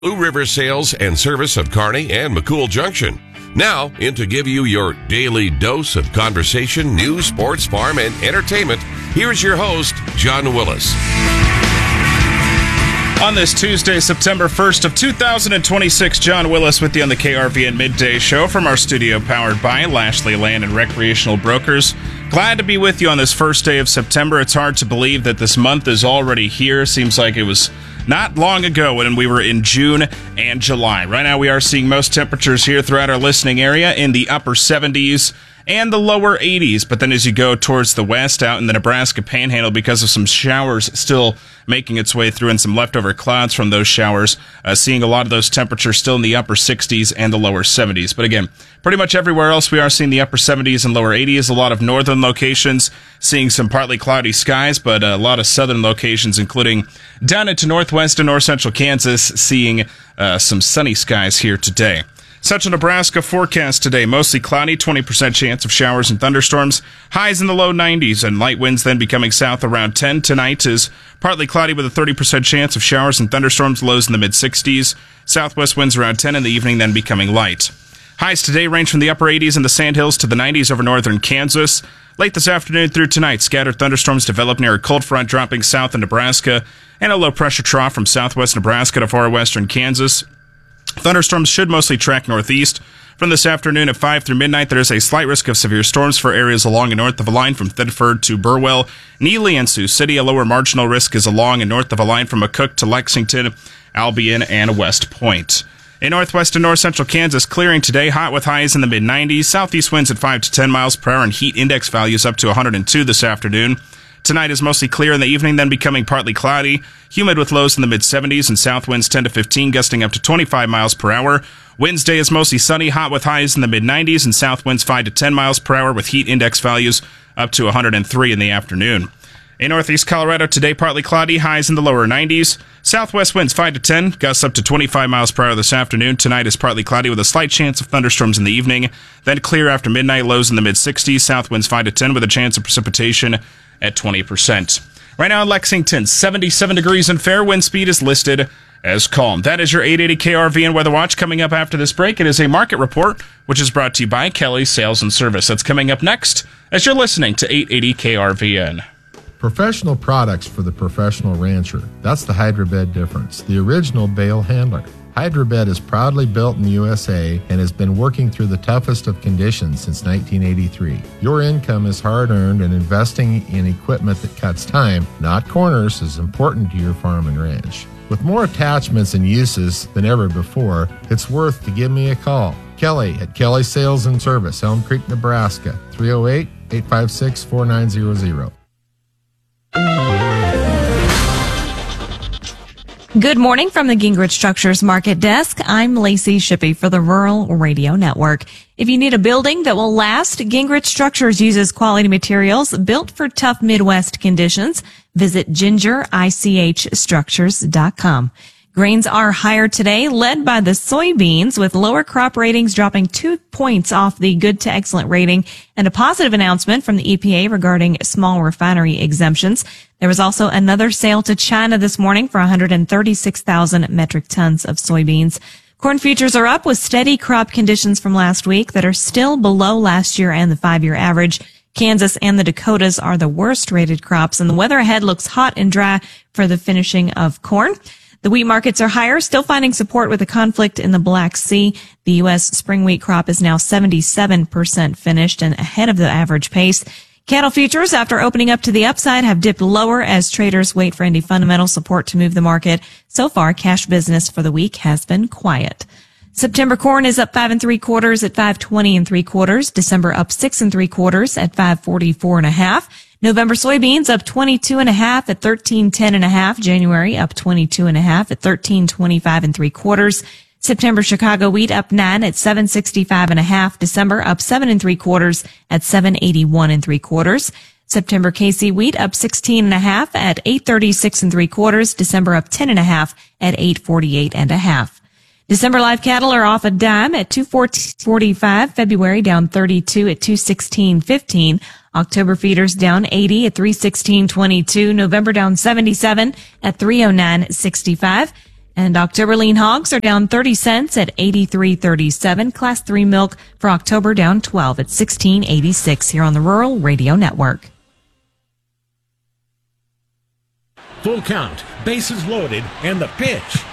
Blue River Sales and Service of Kearney and McCool Junction. Now, in to give you your daily dose of conversation, news, sports, farm, and entertainment, here's your host, John Willis. On this Tuesday, September 1st of 2026, John Willis with you on the KRVN Midday Show from our studio powered by Lashley Land and Recreational Brokers. Glad to be with you on this first day of September. It's hard to believe that this month is already here. Seems like it was not long ago when we were in June and July. Right now we are seeing most temperatures here throughout our listening area in the upper 70s and the lower 80s. But then as you go towards the west, out in the Nebraska Panhandle, because of some showers still making its way through and some leftover clouds from those showers, seeing a lot of those temperatures still in the upper 60s and the lower 70s. But again, pretty much everywhere else we are seeing the upper 70s and lower 80s. A lot of northern locations seeing some partly cloudy skies, but a lot of southern locations, including down into northwest and north central Kansas, seeing some sunny skies here today. Central Nebraska forecast today, mostly cloudy, 20% chance of showers and thunderstorms, highs in the low 90s, and light winds then becoming south around 10. Tonight is partly cloudy with a 30% chance of showers and thunderstorms, lows in the mid-60s, southwest winds around 10 in the evening, then becoming light. Highs today range from the upper 80s in the Sandhills to the 90s over northern Kansas. Late this afternoon through tonight, scattered thunderstorms develop near a cold front dropping south in Nebraska, and a low-pressure trough from southwest Nebraska to far western Kansas. Thunderstorms should mostly track northeast. From this afternoon at 5 through midnight, there is a slight risk of severe storms for areas along and north of a line from Thedford to Burwell, Neely, and Sioux City. A lower marginal risk is along and north of a line from McCook to Lexington, Albion, and West Point. In northwest and north central Kansas, clearing today, hot with highs in the mid-90s, southeast winds at 5 to 10 miles per hour, and heat index values up to 102 this afternoon. Tonight is mostly clear in the evening, then becoming partly cloudy, humid with lows in the mid-70s and south winds 10 to 15, gusting up to 25 miles per hour. Wednesday is mostly sunny, hot with highs in the mid-90s and south winds 5 to 10 miles per hour with heat index values up to 103 in the afternoon. In northeast Colorado today, partly cloudy, highs in the lower 90s. Southwest winds 5 to 10, gusts up to 25 miles per hour this afternoon. Tonight is partly cloudy with a slight chance of thunderstorms in the evening. Then clear after midnight, lows in the mid-60s. South winds 5 to 10 with a chance of precipitation at 20%. Right now in Lexington, 77 degrees and fair wind speed is listed as calm. That is your 880 KRVN Weather Watch. Coming up after this break, it is a market report, which is brought to you by Kelly Sales and Service. That's coming up next as you're listening to 880 KRVN. Professional products for the professional rancher. That's the Hydrobed difference, the original bale handler. Hydrobed is proudly built in the USA and has been working through the toughest of conditions since 1983. Your income is hard-earned, and investing in equipment that cuts time, not corners, is important to your farm and ranch. With more attachments and uses than ever before, it's worth to give me a call. Kelly at Kelly Sales and Service, Elm Creek, Nebraska, 308-856-4900. Good morning from the Gingrich Structures Market Desk. I'm Lacey Shippey for the Rural Radio Network. If you need a building that will last, Gingrich Structures uses quality materials built for tough Midwest conditions. Visit gingerichstructures.com. Grains are higher today, led by the soybeans, with lower crop ratings dropping 2 points off the good to excellent rating, and a positive announcement from the EPA regarding small refinery exemptions. There was also another sale to China this morning for 136,000 metric tons of soybeans. Corn futures are up with steady crop conditions from last week that are still below last year and the 5-year average. Kansas and the Dakotas are the worst rated crops, and the weather ahead looks hot and dry for the finishing of corn. The wheat markets are higher, still finding support with the conflict in the Black Sea. The U.S. spring wheat crop is now 77% finished and ahead of the average pace. Cattle futures, after opening up to the upside, have dipped lower as traders wait for any fundamental support to move the market. So far, cash business for the week has been quiet. September corn is up 5 3/4 at 5.20 3/4. December up 6 3/4 at 5.44 1/2. November soybeans up 22.5 at 13.10 1/2. January up 22.5 at 13.25 3/4. September Chicago wheat up 9 at 7.65 1/2. December up 7 3/4 at 7.81 3/4. September KC wheat up 16.5 at 8.36 3/4. December up 10.5 at 8.48 1/2. December live cattle are off a dime at 2.45. February down 32 at 2.16.15. October feeders down 80 at 3.16.22. November down 77 at 3.09.65. And October lean hogs are down 30 cents at 83.37. Class 3 milk for October down 12 at 16.86 here on the Rural Radio Network. Full count, bases loaded, and the pitch.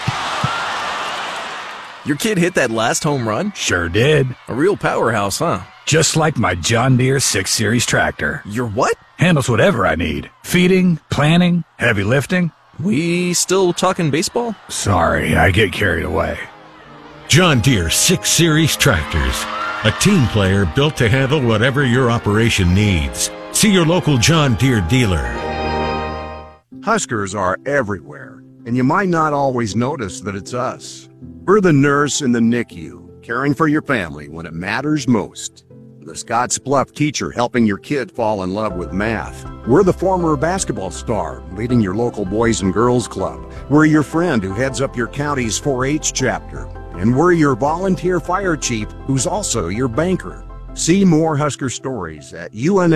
Your kid hit that last home run? Sure did. A real powerhouse, huh? Just like my John Deere 6 Series tractor. Your what? Handles whatever I need. Feeding, planting, heavy lifting. We still talking baseball? Sorry, I get carried away. John Deere 6 Series tractors. A team player built to handle whatever your operation needs. See your local John Deere dealer. Huskers are everywhere, and you might not always notice that it's us. We're the nurse in the NICU, caring for your family when it matters most. The Scottsbluff teacher helping your kid fall in love with math. We're the former basketball star leading your local Boys and Girls Club. We're your friend who heads up your county's 4-H chapter. And we're your volunteer fire chief who's also your banker. See more Husker stories at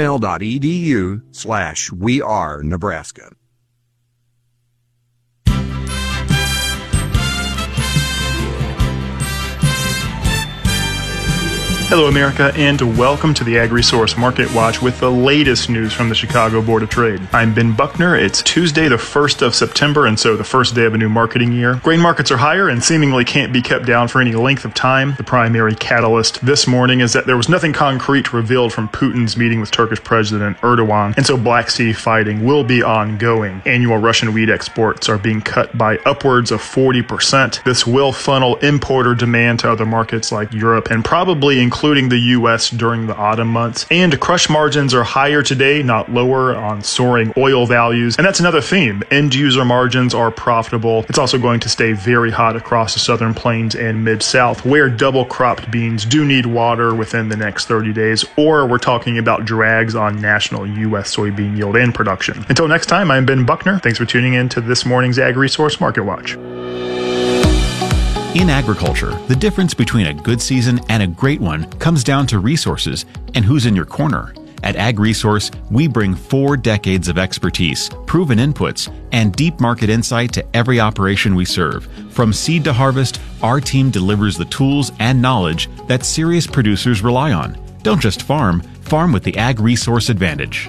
unl.edu/wearenebraska. Hello, America, and welcome to the Ag Resource Market Watch with the latest news from the Chicago Board of Trade. I'm Ben Buckner. It's Tuesday, the 1st of September, and so the first day of a new marketing year. Grain markets are higher and seemingly can't be kept down for any length of time. The primary catalyst this morning is that there was nothing concrete revealed from Putin's meeting with Turkish President Erdogan, and so Black Sea fighting will be ongoing. Annual Russian wheat exports are being cut by upwards of 40%. This will funnel importer demand to other markets like Europe and probably including the U.S. during the autumn months. And crush margins are higher today, not lower, on soaring oil values. And that's another theme. End user margins are profitable. It's also going to stay very hot across the southern plains and mid-south, where double-cropped beans do need water within the next 30 days, or we're talking about drags on national U.S. soybean yield and production. Until next time, I'm Ben Buckner. Thanks for tuning in to this morning's Ag Resource Market Watch. In agriculture, the difference between a good season and a great one comes down to resources and who's in your corner. At Ag Resource, we bring 4 decades of expertise, proven inputs, and deep market insight to every operation we serve. From seed to harvest, our team delivers the tools and knowledge that serious producers rely on. Don't just farm, farm with the Ag Resource Advantage.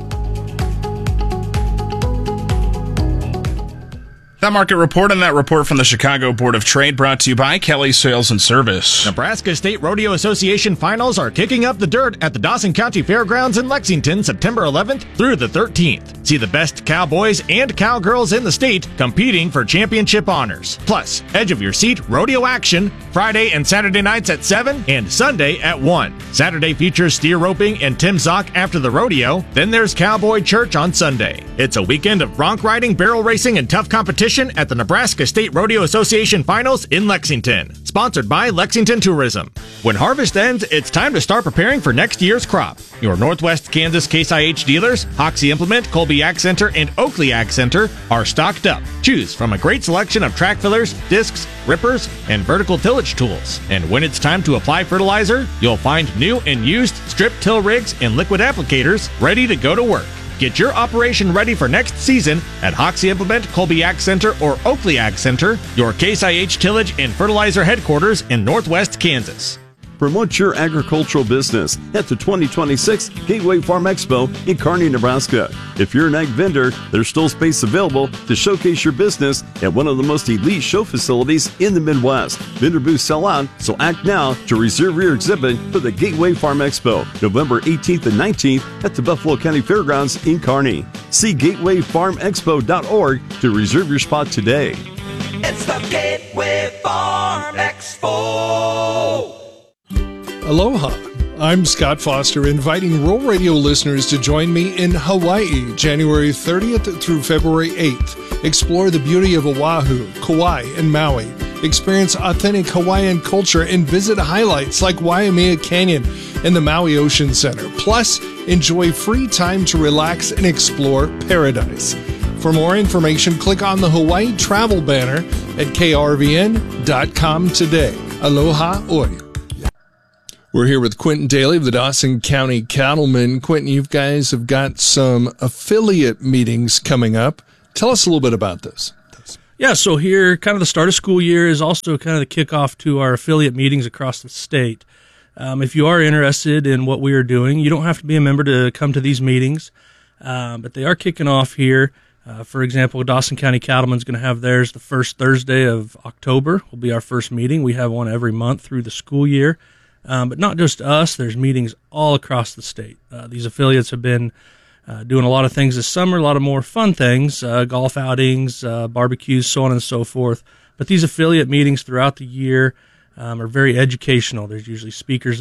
That market report and that report from the Chicago Board of Trade brought to you by Kelly Sales and Service. Nebraska State Rodeo Association finals are kicking up the dirt at the Dawson County Fairgrounds in Lexington, September 11th through the 13th. See the best cowboys and cowgirls in the state competing for championship honors. Plus, edge of your seat rodeo action Friday and Saturday nights at 7 and Sunday at 1. Saturday features steer roping and Tim Zock after the rodeo. Then there's Cowboy Church on Sunday. It's a weekend of bronc riding, barrel racing, and tough competition at the Nebraska State Rodeo Association Finals in Lexington. Sponsored by Lexington Tourism. When harvest ends, it's time to start preparing for next year's crop. Your Northwest Kansas Case IH dealers, Hoxie Implement, Colby Ag Center, and Oakley Ag Center are stocked up. Choose from a great selection of track fillers, discs, rippers, and vertical tillage tools. And when it's time to apply fertilizer, you'll find new and used strip till rigs and liquid applicators ready to go to work. Get your operation ready for next season at Hoxie Implement, Colby Ag Center, or Oakley Ag Center, your Case IH tillage and fertilizer headquarters in Northwest Kansas. Promote your agricultural business at the 2026 Gateway Farm Expo in Kearney, Nebraska. If you're an ag vendor, there's still space available to showcase your business at one of the most elite show facilities in the Midwest. Vendor booths sell out, so act now to reserve your exhibit for the Gateway Farm Expo, November 18th and 19th at the Buffalo County Fairgrounds in Kearney. See gatewayfarmexpo.org to reserve your spot today. It's the Gateway Farm Expo. Aloha, I'm Scott Foster, inviting Rural Radio listeners to join me in Hawaii, January 30th through February 8th. Explore the beauty of Oahu, Kauai, and Maui. Experience authentic Hawaiian culture and visit highlights like Waimea Canyon and the Maui Ocean Center. Plus, enjoy free time to relax and explore paradise. For more information, click on the Hawaii travel banner at krvn.com today. Aloha oi. We're here with Quentin Daly of the Dawson County Cattlemen. Quentin, you guys have got some affiliate meetings coming up. Tell us a little bit about this. Yeah, so here, kind of the start of school year is also kind of the kickoff to our affiliate meetings across the state. If you are interested in what we are doing, you don't have to be a member to come to these meetings, but they are kicking off here. For example, Dawson County Cattlemen's going to have theirs the first Thursday of October will be our first meeting. We have one every month through the school year. But not just us, there's meetings all across the state. These affiliates have been doing a lot of things this summer, a lot of more fun things, golf outings, barbecues, so on and so forth. But these affiliate meetings throughout the year are very educational. There's usually speakers